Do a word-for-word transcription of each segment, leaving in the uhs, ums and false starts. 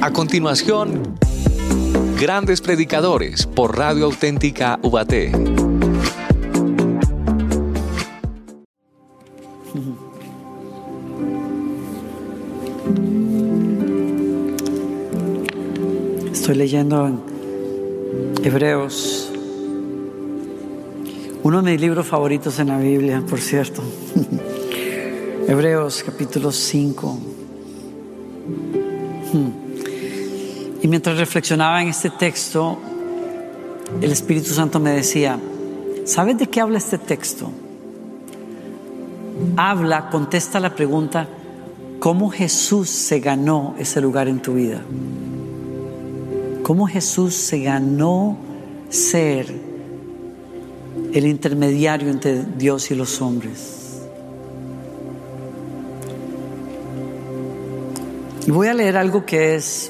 A continuación, Grandes Predicadores por Radio Auténtica Ubaté. Estoy leyendo en Hebreos, uno de mis libros favoritos en la Biblia, por cierto. Hebreos capítulo cinco. Y mientras reflexionaba en este texto, el Espíritu Santo me decía: ¿sabes de qué habla este texto? Habla, contesta la pregunta: ¿cómo Jesús se ganó ese lugar en tu vida? ¿Cómo Jesús se ganó ser el intermediario entre Dios y los hombres? Y voy a leer algo que es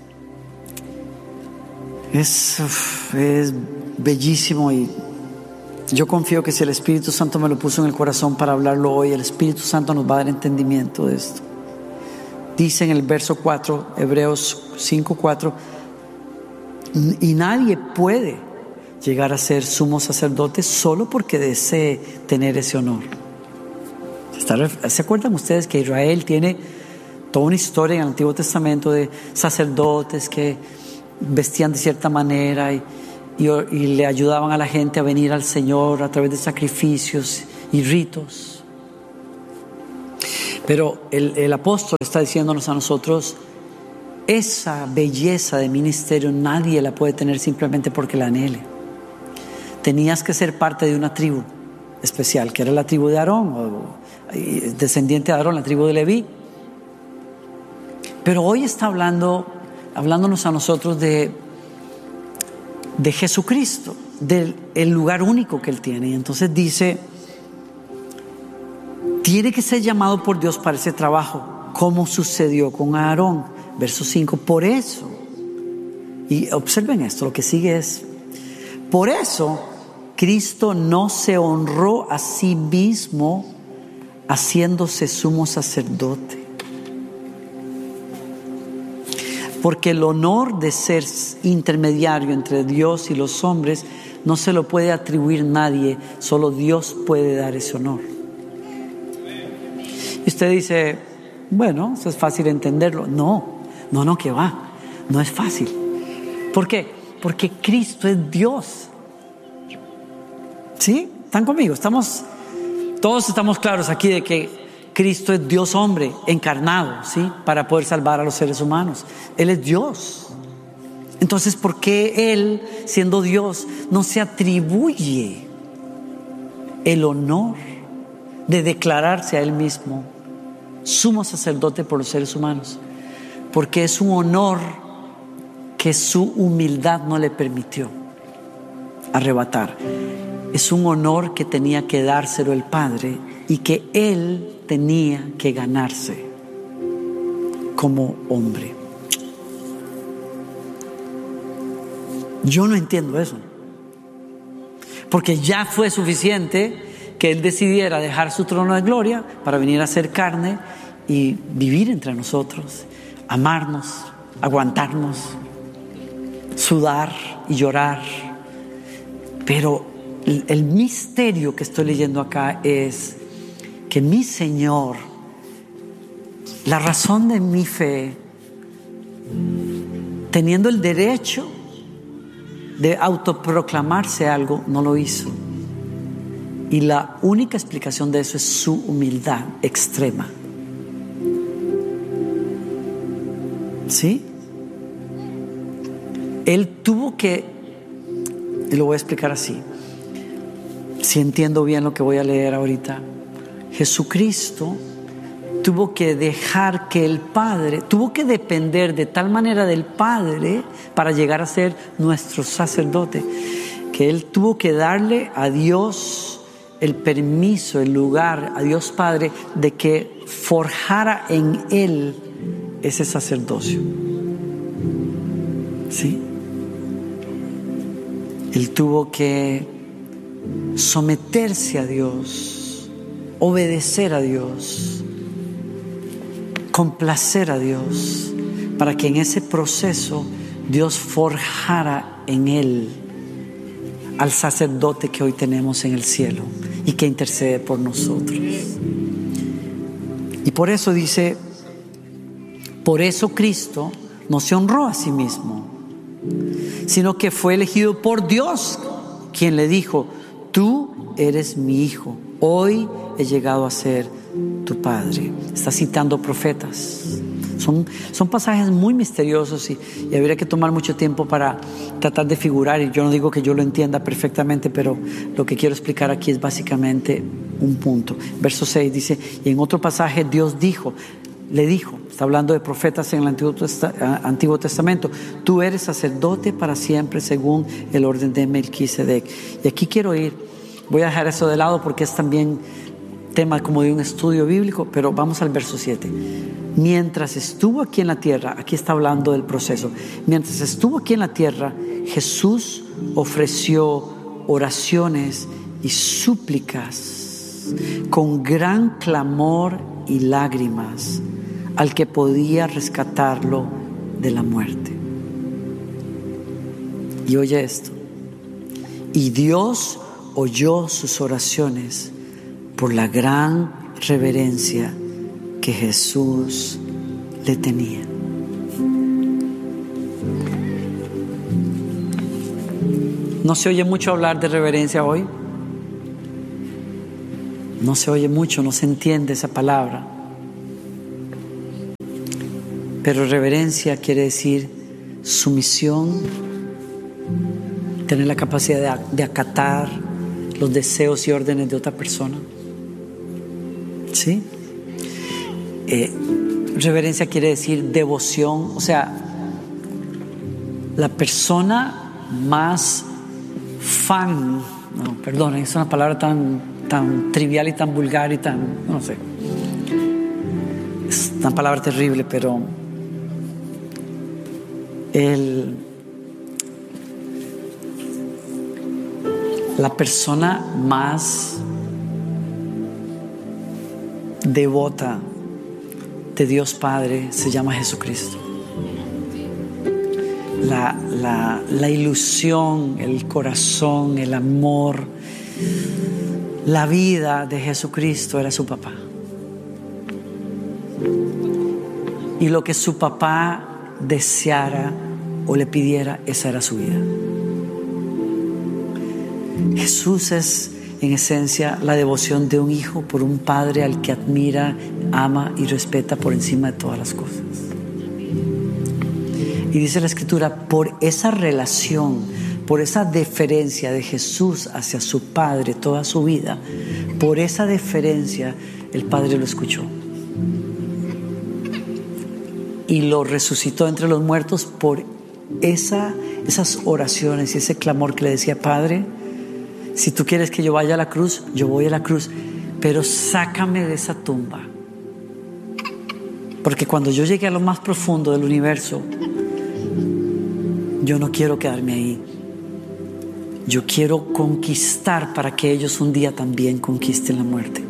es, es bellísimo, y yo confío que si el Espíritu Santo me lo puso en el corazón para hablarlo hoy, el Espíritu Santo nos va a dar entendimiento de esto. Dice en el verso cuatro, Hebreos cinco cuatro: y nadie puede llegar a ser sumo sacerdote solo porque desee tener ese honor. ¿Se acuerdan ustedes que Israel tiene toda una historia en el Antiguo Testamento de sacerdotes que vestían de cierta manera y, y, y le ayudaban a la gente a venir al Señor a través de sacrificios y ritos? Pero el, el apóstol está diciéndonos a nosotros: esa belleza de ministerio nadie la puede tener simplemente porque la anhele. Tenías que ser parte de una tribu especial, que era la tribu de Aarón, o descendiente de Aarón, la tribu de Leví. Pero hoy está hablando, hablándonos a nosotros de, de Jesucristo, del el lugar único que Él tiene. Y entonces dice: tiene que ser llamado por Dios para ese trabajo, como sucedió con Aarón. Verso cinco, por eso, y observen esto, lo que sigue es: por eso Cristo no se honró a sí mismo haciéndose sumo sacerdote, porque el honor de ser intermediario entre Dios y los hombres no se lo puede atribuir nadie, solo Dios puede dar ese honor. Y usted dice: bueno, eso es fácil entenderlo. No, no, no, que va, no es fácil. ¿Por qué? Porque Cristo es Dios. ¿Sí? ¿Están conmigo? Estamos, todos estamos claros aquí de que Cristo es Dios hombre encarnado, ¿sí? Para poder salvar a los seres humanos. Él es Dios. Entonces, ¿por qué Él, siendo Dios, no se atribuye el honor de declararse a Él mismo sumo sacerdote por los seres humanos? Porque es un honor que su humildad no le permitió arrebatar. Es un honor que tenía que dárselo el Padre y que Él tenía que ganarse como hombre. Yo no entiendo eso, porque ya fue suficiente que Él decidiera dejar su trono de gloria para venir a ser carne y vivir entre nosotros, amarnos, aguantarnos, sudar y llorar. Pero el, el misterio que estoy leyendo acá es que mi Señor, la razón de mi fe, teniendo el derecho de autoproclamarse algo, no lo hizo. Y la única explicación de eso es su humildad extrema. ¿Sí? Él tuvo que, y lo voy a explicar así, si entiendo bien lo que voy a leer ahorita. Jesucristo tuvo que dejar que el Padre, tuvo que depender de tal manera del Padre para llegar a ser nuestro sacerdote, que Él tuvo que darle a Dios el permiso, el lugar, a Dios Padre, de que forjara en Él ese sacerdocio. ¿Sí? Él tuvo que someterse a Dios, obedecer a Dios, complacer a Dios, para que en ese proceso Dios forjara en él al sacerdote que hoy tenemos en el cielo y que intercede por nosotros. Y por eso dice, por eso Cristo no se honró a sí mismo, sino que fue elegido por Dios, quien le dijo: tú eres mi hijo, hoy he llegado a ser tu padre. Está citando profetas. Son, son pasajes muy misteriosos y, y habría que tomar mucho tiempo para tratar de figurar, y yo no digo que yo lo entienda perfectamente, pero lo que quiero explicar aquí es básicamente un punto. Verso seis dice, y en otro pasaje Dios dijo, le dijo, está hablando de profetas en el Antiguo, Antiguo Testamento, tú eres sacerdote para siempre según el orden de Melquisedec. Y aquí quiero ir, voy a dejar eso de lado porque es también tema como de un estudio bíblico, pero vamos al verso siete. Mientras estuvo aquí en la tierra, aquí está hablando del proceso, mientras estuvo aquí en la tierra, Jesús ofreció oraciones y súplicas con gran clamor y lágrimas al que podía rescatarlo de la muerte. Y oye esto, y Dios oyó sus oraciones por la gran reverencia que Jesús le tenía. ¿No se oye mucho hablar de reverencia hoy? No se oye mucho, no se entiende esa palabra. Pero reverencia quiere decir sumisión, tener la capacidad de, de acatar los deseos y órdenes de otra persona. ¿Sí? Eh, reverencia quiere decir devoción, o sea, la persona más fan, no, perdón, es una palabra tan, tan trivial y tan vulgar y tan, no sé, es una palabra terrible, pero el, la persona más devota de Dios Padre se llama Jesucristo. La, la, la ilusión, el corazón, el amor, la vida de Jesucristo era su papá. Y lo que su papá deseara o le pidiera, esa era su vida. Jesús es en esencia la devoción de un hijo por un padre al que admira, ama y respeta por encima de todas las cosas. Y dice la Escritura, por esa relación, por esa deferencia de Jesús hacia su Padre toda su vida, por esa deferencia el Padre lo escuchó y lo resucitó entre los muertos por esa, esas oraciones y ese clamor que le decía: Padre, si tú quieres que yo vaya a la cruz, yo voy a la cruz, pero sácame de esa tumba, porque cuando yo llegue a lo más profundo del universo, yo no quiero quedarme ahí. Yo quiero conquistar para que ellos un día también conquisten la muerte.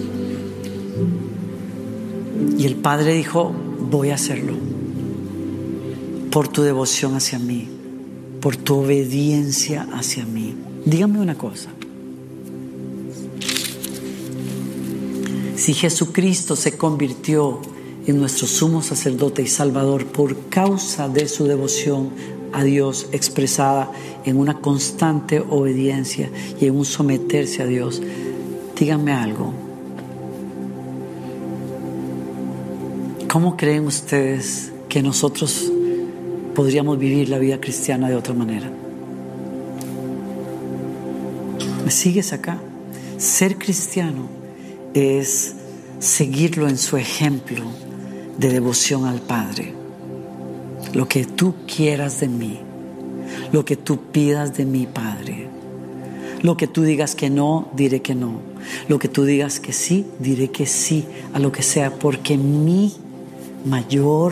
Y el Padre dijo: voy a hacerlo por tu devoción hacia mí, por tu obediencia hacia mí. Dígame una cosa. Si Jesucristo se convirtió en nuestro sumo sacerdote y salvador por causa de su devoción a Dios expresada en una constante obediencia y en un someterse a Dios, díganme algo. ¿Cómo creen ustedes que nosotros podríamos vivir la vida cristiana de otra manera? ¿Me sigues acá? Ser cristiano es seguirlo en su ejemplo de devoción al Padre. Lo que tú quieras de mí, lo que tú pidas de mí, Padre. Lo que tú digas que no, diré que no. Lo que tú digas que sí, diré que sí a lo que sea, porque mi mayor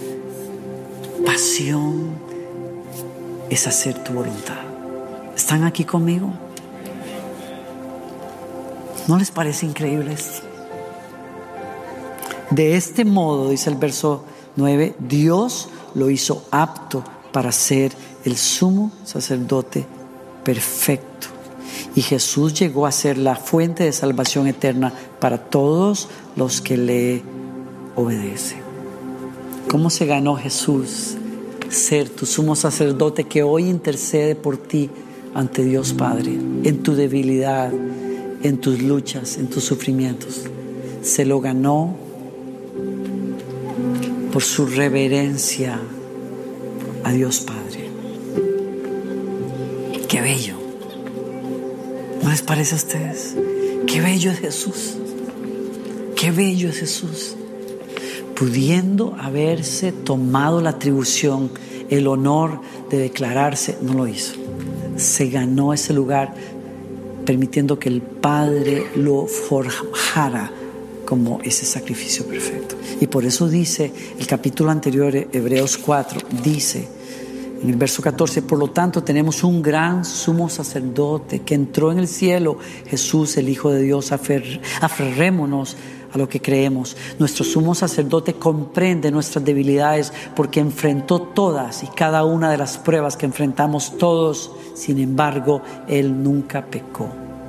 pasión es hacer tu voluntad. ¿Están aquí conmigo? ¿No les parece increíble esto? De este modo, dice el verso nueve, Dios lo hizo apto para ser el sumo sacerdote perfecto. Y Jesús llegó a ser la fuente de salvación eterna para todos los que le obedecen. ¿Cómo se ganó Jesús ser tu sumo sacerdote que hoy intercede por ti ante Dios Padre, en tu debilidad, en tus luchas, en tus sufrimientos? Se lo ganó por su reverencia a Dios Padre. Qué bello. ¿No les parece a ustedes? Qué bello es Jesús. Qué bello es Jesús. Pudiendo haberse tomado la atribución, el honor de declararse, no lo hizo. Se ganó ese lugar permitiendo que el Padre lo forjara como ese sacrificio perfecto. Y por eso dice el capítulo anterior, Hebreos cuatro, dice en el verso catorce, por lo tanto tenemos un gran sumo sacerdote que entró en el cielo, Jesús el Hijo de Dios. Afer, aferrémonos a lo que creemos. Nuestro sumo sacerdote comprende nuestras debilidades porque enfrentó todas y cada una de las pruebas que enfrentamos todos. Sin embargo, Él nunca pecó.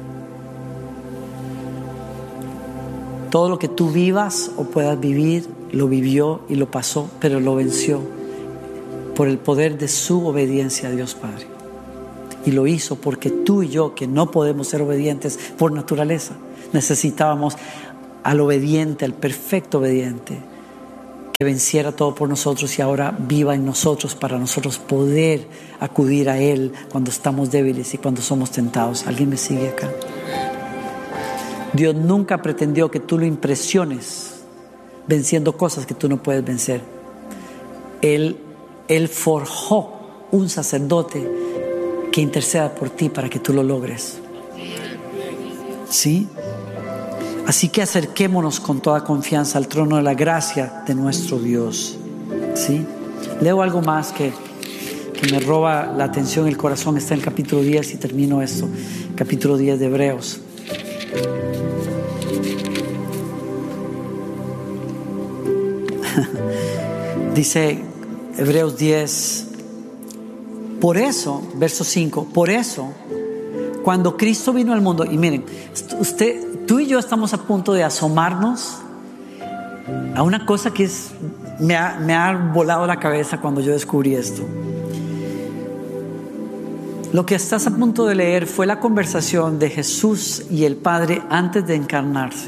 Todo lo que tú vivas o puedas vivir, lo vivió y lo pasó, pero lo venció por el poder de su obediencia a Dios Padre. Y lo hizo porque tú y yo, que no podemos ser obedientes por naturaleza, necesitábamos al obediente, al perfecto obediente, que venciera todo por nosotros y ahora viva en nosotros para nosotros poder acudir a Él cuando estamos débiles y cuando somos tentados. ¿Alguien me sigue acá? Dios nunca pretendió que tú lo impresiones venciendo cosas que tú no puedes vencer. Él, Él forjó un sacerdote que interceda por ti para que tú lo logres. ¿Sí? Así que acerquémonos con toda confianza al trono de la gracia de nuestro Dios. ¿Sí? Leo algo más que, que me roba la atención, el corazón. Está en el capítulo diez y termino esto. Capítulo diez de Hebreos. Dice Hebreos diez, por eso, verso cinco, por eso, cuando Cristo vino al mundo, y miren, usted, tú y yo estamos a punto de asomarnos a una cosa que es, me ha, me ha volado la cabeza cuando yo descubrí esto. Lo que estás a punto de leer fue la conversación de Jesús y el Padre antes de encarnarse.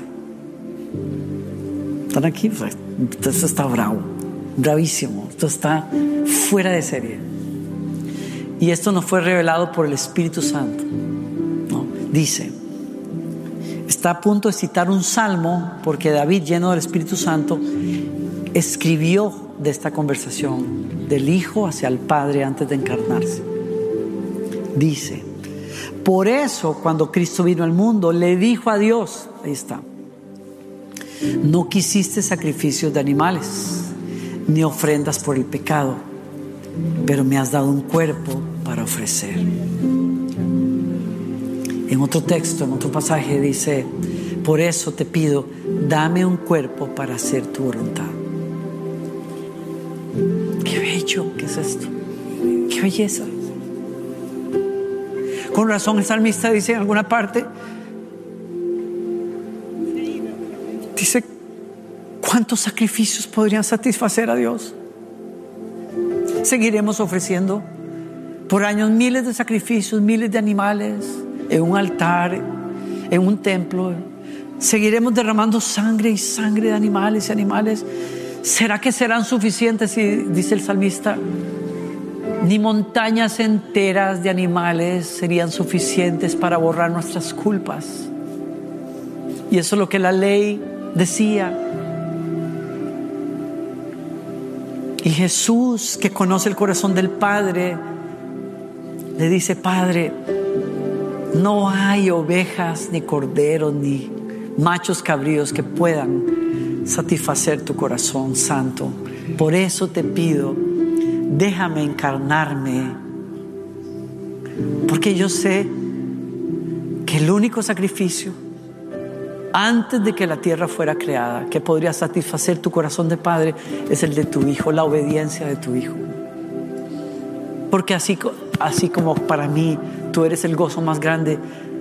¿Están aquí? Esto está bravo, bravísimo, esto está fuera de serie. Y esto nos fue revelado por el Espíritu Santo, ¿no? Dice, está a punto de citar un salmo porque David, lleno del Espíritu Santo, escribió de esta conversación del Hijo hacia el Padre antes de encarnarse. Dice, por eso cuando Cristo vino al mundo le dijo a Dios, ahí está, no quisiste sacrificios de animales ni ofrendas por el pecado, pero me has dado un cuerpo para ofrecer. En otro texto, en otro pasaje dice, por eso te pido, dame un cuerpo para hacer tu voluntad. Qué bello que es esto, qué belleza. Con razón el salmista dice en alguna parte, dice, ¿cuántos sacrificios podrían satisfacer a Dios? Seguiremos ofreciendo por años miles de sacrificios, miles de animales en un altar, en un templo. Seguiremos derramando sangre y sangre de animales y animales. ¿Será que serán suficientes? Y dice el salmista, ni montañas enteras de animales serían suficientes para borrar nuestras culpas. Y eso es lo que la ley decía. Y Jesús, que conoce el corazón del Padre, le dice, Padre, no hay ovejas, ni corderos, ni machos cabríos que puedan satisfacer tu corazón santo. Por eso te pido, déjame encarnarme, porque yo sé que el único sacrificio antes de que la tierra fuera creada, que podría satisfacer tu corazón de padre, es el de tu hijo, la obediencia de tu hijo. Porque así, así como para mí tú eres el gozo más grande,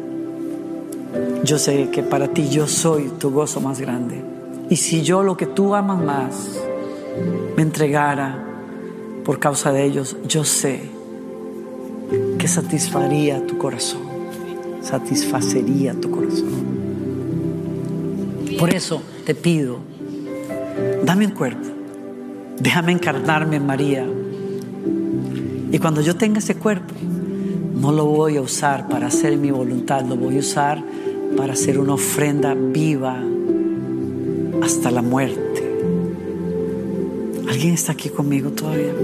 yo sé que para ti yo soy tu gozo más grande. Y si yo, lo que tú amas más, me entregara por causa de ellos, yo sé que satisfaría tu corazón, satisfacería tu corazón. Por eso te pido, dame un cuerpo, déjame encarnarme en María. Y cuando yo tenga ese cuerpo, no lo voy a usar para hacer mi voluntad, lo voy a usar para hacer una ofrenda viva hasta la muerte. ¿Alguien está aquí conmigo todavía?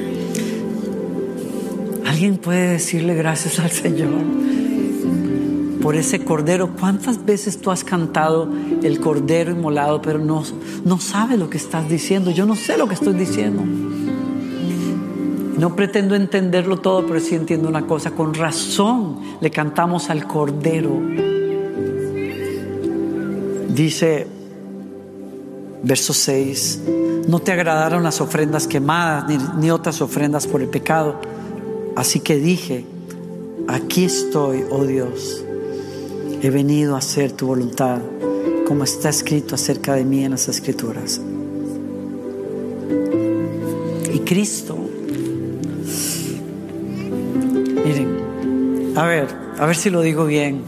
¿Alguien puede decirle gracias al Señor por ese cordero? ¿Cuántas veces tú has cantado el cordero inmolado, pero no, no sabes lo que estás diciendo? Yo no sé lo que estoy diciendo. No pretendo entenderlo todo, pero sí entiendo una cosa. Con razón le cantamos al cordero. Dice verso seis: no te agradaron las ofrendas quemadas ni, ni otras ofrendas por el pecado, así que dije, aquí estoy, oh Dios, he venido a hacer tu voluntad, como está escrito acerca de mí en las Escrituras. Y Cristo, miren, a ver, a ver si lo digo bien.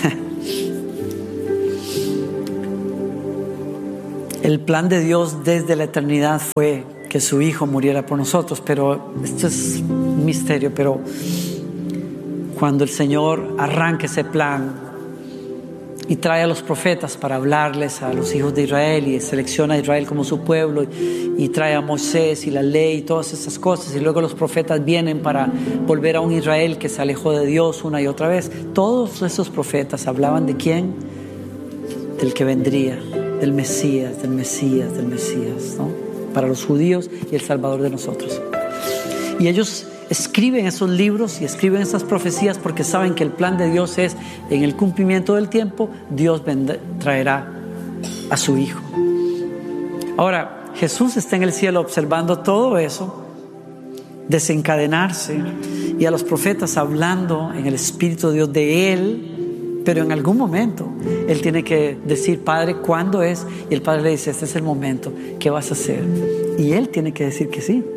El plan de Dios desde la eternidad fue que su Hijo muriera por nosotros, pero esto es un misterio. Pero cuando el Señor arranca ese plan y trae a los profetas para hablarles a los hijos de Israel y selecciona a Israel como su pueblo y, y trae a Moisés y la ley y todas esas cosas, y luego los profetas vienen para volver a un Israel que se alejó de Dios una y otra vez, todos esos profetas hablaban ¿de quién? Del que vendría, del Mesías, del Mesías, del Mesías, ¿no? Para los judíos y el Salvador de nosotros. Y ellos escriben esos libros y escriben esas profecías porque saben que el plan de Dios es, en el cumplimiento del tiempo, Dios vendrá, traerá a su Hijo. Ahora, Jesús está en el cielo observando todo eso desencadenarse, y a los profetas hablando en el Espíritu de Dios de Él. Pero en algún momento Él tiene que decir, Padre, ¿cuándo es? Y el Padre le dice, este es el momento, ¿qué vas a hacer? Y Él tiene que decir que sí.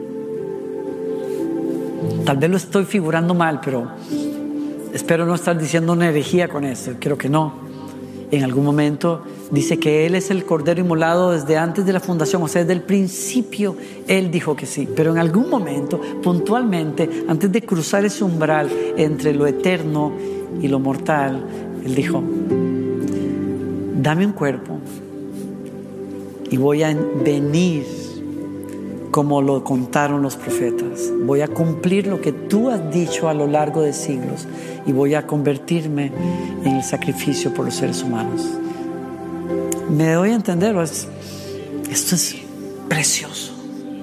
Tal vez lo estoy figurando mal, pero espero no estar diciendo una herejía con esto. Creo que no. En algún momento dice que Él es el Cordero inmolado desde antes de la fundación, o sea, desde el principio Él dijo que sí. Pero en algún momento, puntualmente, antes de cruzar ese umbral entre lo eterno y lo mortal, Él dijo, dame un cuerpo y voy a venir como lo contaron los profetas. Voy a cumplir lo que tú has dicho a lo largo de siglos y voy a convertirme en el sacrificio por los seres humanos. ¿Me doy a entender? Esto es precioso.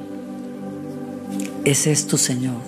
Ese es tu Señor.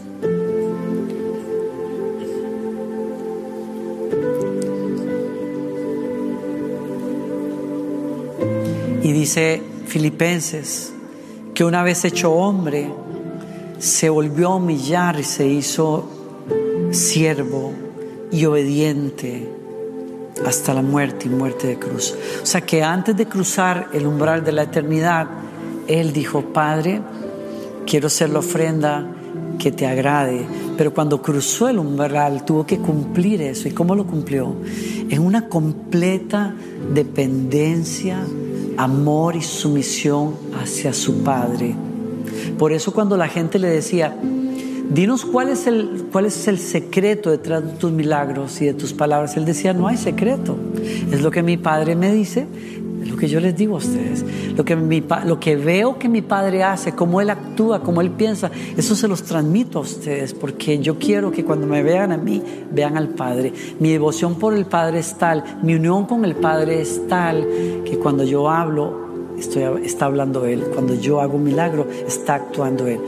Y dice Filipenses que una vez hecho hombre, se volvió a humillar y se hizo siervo y obediente hasta la muerte y muerte de cruz. O sea que antes de cruzar el umbral de la eternidad, Él dijo, Padre, quiero ser la ofrenda que te agrade. Pero cuando cruzó el umbral tuvo que cumplir eso. ¿Y cómo lo cumplió? En una completa dependencia, amor y sumisión hacia su Padre. Por eso cuando la gente le decía, dinos cuál es el, cuál es el secreto detrás de tus milagros y de tus palabras, Él decía, no hay secreto. Es lo que mi Padre me dice, es lo que yo les digo a ustedes. Lo que, mi, lo que veo que mi Padre hace, cómo Él actúa, cómo Él piensa, eso se los transmito a ustedes, porque yo quiero que cuando me vean a mí, vean al Padre. Mi devoción por el Padre es tal, mi unión con el Padre es tal, que cuando yo hablo, estoy, está hablando Él. Cuando yo hago un milagro, está actuando Él.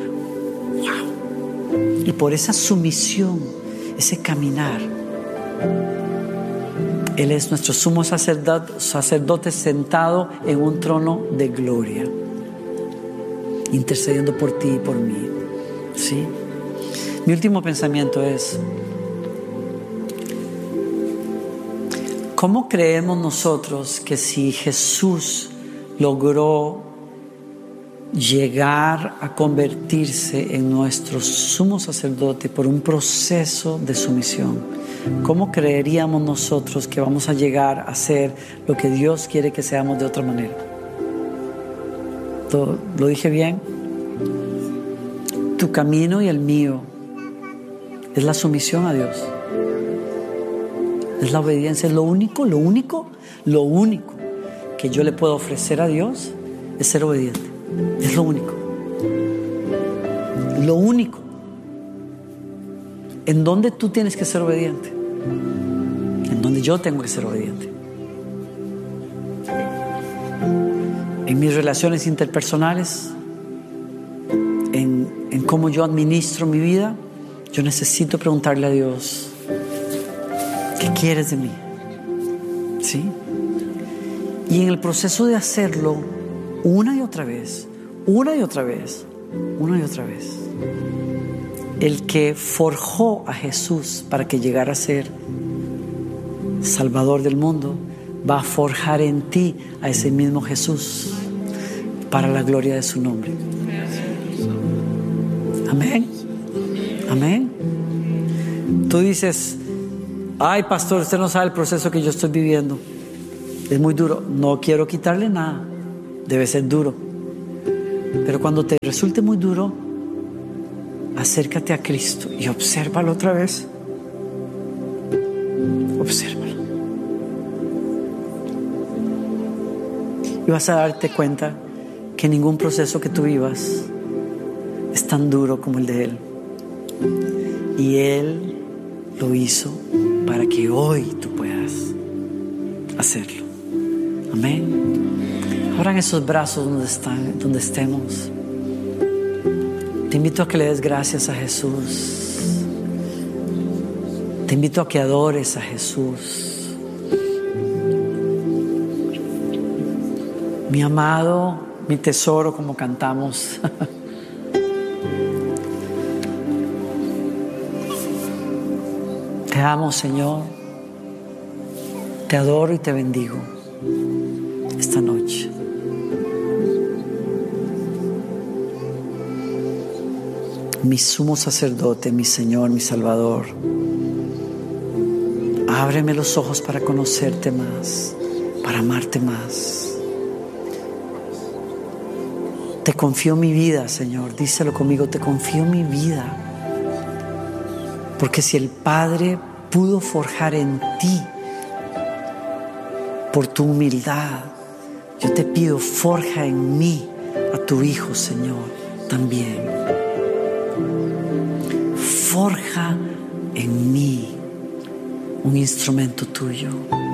¡Wow! Y por esa sumisión, ese caminar, Él es nuestro sumo sacerdote, sacerdote sentado en un trono de gloria, intercediendo por ti y por mí. ¿Sí? Mi último pensamiento es: ¿cómo creemos nosotros que si Jesús logró llegar a convertirse en nuestro sumo sacerdote por un proceso de sumisión, cómo creeríamos nosotros que vamos a llegar a ser lo que Dios quiere que seamos de otra manera? ¿Lo, lo dije bien? Tu camino y el mío es la sumisión a Dios, es la obediencia. Es lo único, lo único, lo único que yo le puedo ofrecer a Dios es ser obediente. Es lo único. Lo único. ¿En dónde tú tienes que ser obediente? En donde yo tengo que ser obediente. En mis relaciones interpersonales, en, en cómo yo administro mi vida, yo necesito preguntarle a Dios: ¿qué quieres de mí? ¿Sí? Y en el proceso de hacerlo, una y otra vez, una y otra vez, una y otra vez, el que forjó a Jesús para que llegara a ser Salvador del mundo, va a forjar en ti a ese mismo Jesús para la gloria de su nombre. Amén. Amén. Tú dices: ay, pastor, usted no sabe el proceso que yo estoy viviendo, es muy duro. No quiero quitarle nada, debe ser duro, pero cuando te resulte muy duro, acércate a Cristo y obsérvalo otra vez. Obsérvalo y vas a darte cuenta que ningún proceso que tú vivas es tan duro como el de Él, y Él lo hizo para que hoy tú puedas hacerlo. Amén. Abran esos brazos donde están, donde estemos. Te invito a que le des gracias a Jesús. Te invito a que adores a Jesús. Mi amado, mi tesoro, como cantamos. Te amo, Señor. Te adoro y te bendigo esta noche. Mi sumo sacerdote, mi Señor, mi Salvador, ábreme los ojos para conocerte más, para amarte más. Te confío mi vida, Señor. Díselo conmigo: te confío mi vida. Porque si el Padre pudo forjar en ti por tu humildad, yo te pido, forja en mí a tu Hijo, Señor, también. Forja en mí un instrumento tuyo.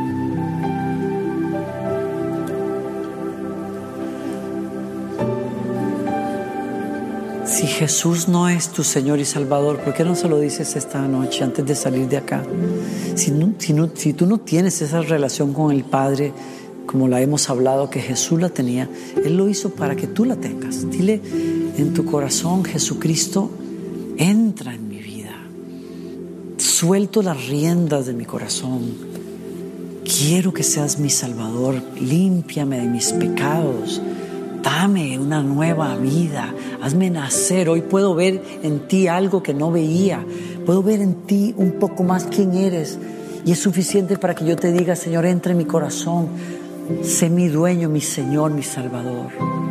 Si Jesús no es tu Señor y Salvador, ¿por qué no se lo dices esta noche antes de salir de acá? Si, no, si, no, si tú no tienes esa relación con el Padre, como la hemos hablado, que Jesús la tenía, Él lo hizo para que tú la tengas. Dile en tu corazón: Jesucristo, entra en mi vida. Suelto las riendas de mi corazón. Quiero que seas mi Salvador. Límpiame de mis pecados. Dame una nueva vida, hazme nacer. Hoy puedo ver en ti algo que no veía. Puedo ver en ti un poco más quién eres. Y es suficiente para que yo te diga: Señor, entra en mi corazón. Sé mi dueño, mi Señor, mi Salvador.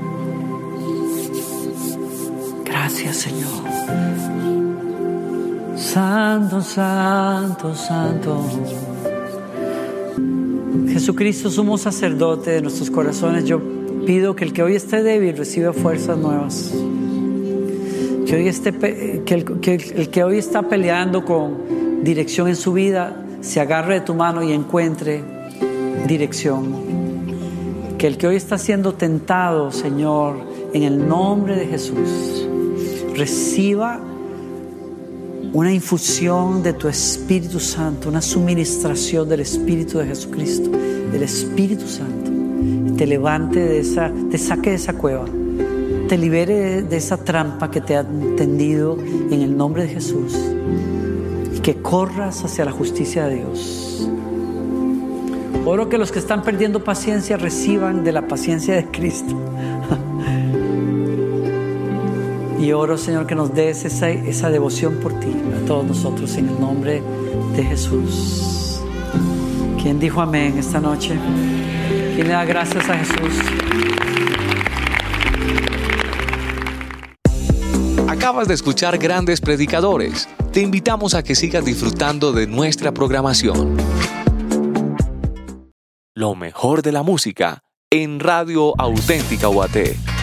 Gracias, Señor. Santo, santo, santo. Jesucristo, sumo sacerdote de nuestros corazones, yo pido que el que hoy esté débil reciba fuerzas nuevas. Que, hoy esté, que, el, que el que hoy está peleando con dirección en su vida se agarre de tu mano y encuentre dirección. Que el que hoy está siendo tentado, Señor, en el nombre de Jesús, reciba una infusión de tu Espíritu Santo, una suministración del Espíritu de Jesucristo, del Espíritu Santo, y te levante de esa, te saque de esa cueva, te libere de, de esa trampa que te ha tendido en el nombre de Jesús, y que corras hacia la justicia de Dios. Oro que los que están perdiendo paciencia reciban de la paciencia de Cristo. Y oro, Señor, que nos des esa, esa devoción por ti, a todos nosotros, en el nombre de Jesús. ¿Quién dijo amén esta noche? ¿Quién le da gracias a Jesús? Acabas de escuchar Grandes Predicadores. Te invitamos a que sigas disfrutando de nuestra programación. Lo mejor de la música en Radio Auténtica U A T.